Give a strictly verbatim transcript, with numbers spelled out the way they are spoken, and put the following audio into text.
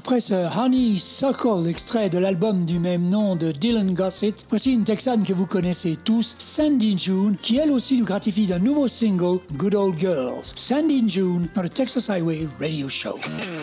Après ce Honeysuckle, extrait de l'album du même nom de Dylan Gossett, voici une Texane que vous connaissez tous, Sandy June, qui elle aussi nous gratifie d'un nouveau single, Good Old Girls. Sandy June, dans le Texas Highway Radio Show.